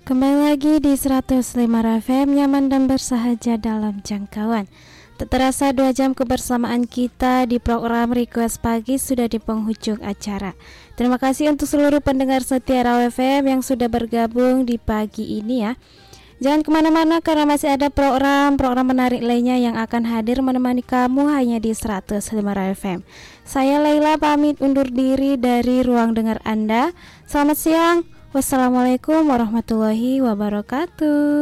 Kembali lagi di 105 FM, nyaman dan bersahaja dalam jangkauan. Tak terasa 2 jam kebersamaan kita di program Request Pagi sudah di penghujung acara. Terima kasih untuk seluruh pendengar setia Raw FM yang sudah bergabung di pagi ini ya. Jangan kemana-mana karena masih ada program menarik lainnya yang akan hadir menemani kamu hanya di 105 Raw FM. Saya Laila pamit undur diri dari ruang dengar Anda. Selamat siang. Wassalamualaikum warahmatullahi wabarakatuh.